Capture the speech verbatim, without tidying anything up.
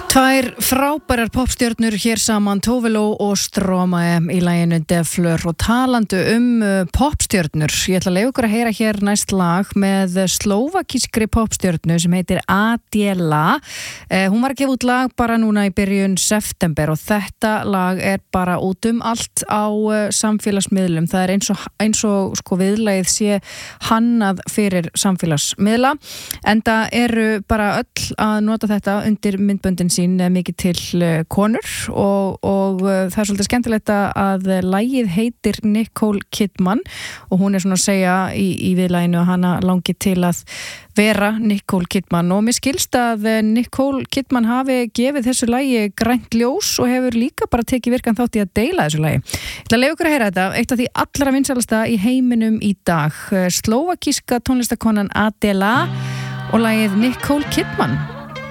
Tvær frábærar popstjörnur hér saman, Tove Lo og Stromae í laginu Defleur, og talandi um popstjörnur, ég ætla að leyfa ykkur að heyra hér næst lag með slóvakískri popstjörnu sem heitir Adela. Eh, hún var að gefa út lag bara núna í byrjun september og þetta lag er bara út um allt á uh, samfélagsmiðlum. Það er eins og, eins og sko, viðlagið sé hannað fyrir samfélagsmiðla, enda eru bara öll að nota þetta undir myndböndin sín mikið til konur og, og það er svolítið skemmtilegt að lagið heitir Nicole Kidman og hún er svona að segja í, í viðlaginu að hana langi til að vera Nicole Kidman, og mér skilst að Nicole Kidman hafi gefið þessu lagi grænt ljós og hefur líka bara tekið virkan þátt í að deila þessu lagi. Ég ætla að leyfa ykkur að heyra þetta, eitt af því allra vinsælasta í heiminum í dag, slóvakíska tónlistakonan Adela og lagið Nicole Kidman.